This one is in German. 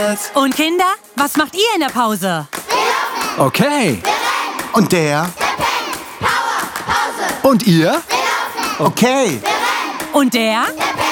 Vorwärts. Und Kinder, was macht ihr in der Pause? Okay. Und der? Und ihr? Okay. Und der? Der